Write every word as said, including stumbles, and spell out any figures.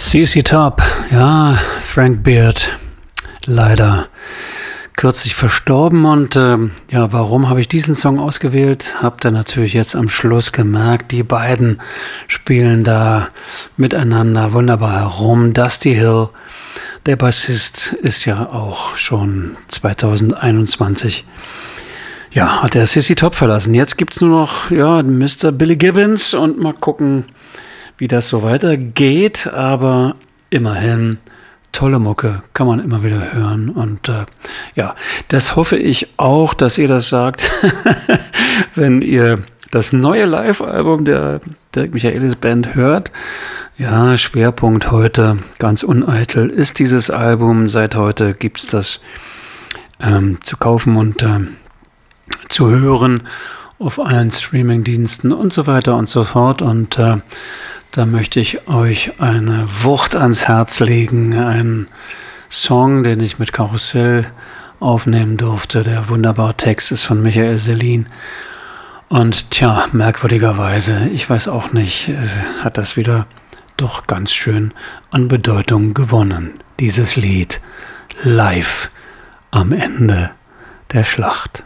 C C Top, ja, Frank Beard, leider kürzlich verstorben und äh, ja, warum habe ich diesen Song ausgewählt? Habt ihr natürlich jetzt am Schluss gemerkt, die beiden spielen da miteinander wunderbar herum. Dusty Hill, der Bassist, ist ja auch schon zwanzig einundzwanzig, ja, hat der C C Top verlassen. Jetzt gibt's nur noch, ja, Mister Billy Gibbons und mal gucken, wie das so weitergeht, aber immerhin tolle Mucke, kann man immer wieder hören und äh, ja, das hoffe ich auch, dass ihr das sagt, wenn ihr das neue Live-Album der Dirk Michaelis Band hört. Ja, Schwerpunkt heute, ganz uneitel, ist dieses Album. Seit heute gibt es das ähm, zu kaufen und ähm, zu hören auf allen Streaming-Diensten und so weiter und so fort und äh, da möchte ich euch eine Wucht ans Herz legen, einen Song, den ich mit Karussell aufnehmen durfte. Der wunderbare Text ist von Michael Sellin. Und tja, merkwürdigerweise, ich weiß auch nicht, hat das wieder doch ganz schön an Bedeutung gewonnen. Dieses Lied live am Ende der Schlacht.